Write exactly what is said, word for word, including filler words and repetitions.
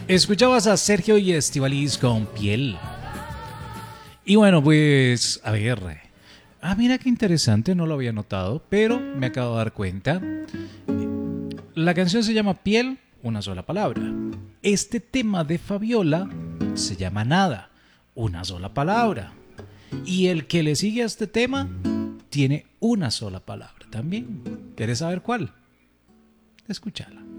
Escuchabas a Sergio y Estivaliz con Piel. Y bueno, pues, a ver. Ah, mira qué interesante, no lo había notado, pero me acabo de dar cuenta. La canción se llama Piel, una sola palabra. Este tema de Fabiola se llama Nada, una sola palabra. Y el que le sigue a este tema tiene una sola palabra también. ¿Quieres saber cuál? Escúchala.